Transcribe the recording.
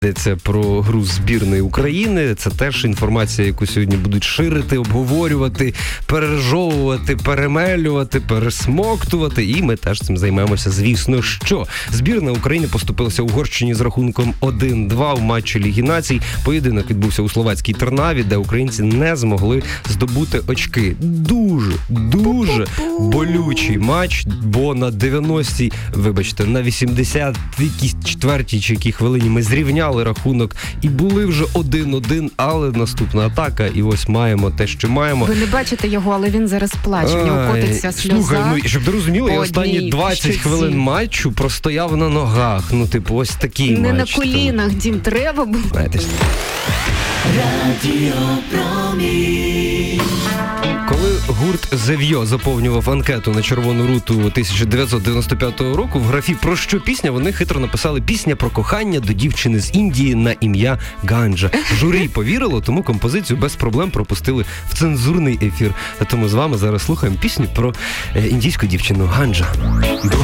Йдеться про гру збірної України. Це теж інформація, яку сьогодні будуть ширити, обговорювати, пережовувати, перемелювати, пересмоктувати. І ми теж цим займемося, звісно, що. Збірна України поступилася Угорщині з рахунком 1-2 у матчі Ліги Націй. Поєдинок відбувся у словацькій Тернаві, де українці не змогли здобути очки. Дуже болючий матч, бо на 90-й, вибачте, на 84-й чи якій хвилині ми зрівняли рахунок і були вже 1-1, але наступна атака, і ось маємо те, що маємо. Ви не бачите його, але він зараз плаче, в нього котиться сльоза. Слухай, щоб ти розуміли, я останні 20 хвилин матчу простояв на ногах. Ось такий не матч. Не на колінах, Дім, треба було. Радіо Промінь. Коли гурт «Зев'йо» заповнював анкету на Червону руту 1995 року, в графі «Про що пісня» вони хитро написали «Пісня про кохання до дівчини з Індії на ім'я Ганджа». Журі повірило, тому композицію без проблем пропустили в цензурний ефір. Тому з вами зараз слухаємо пісню про індійську дівчину Ганджа.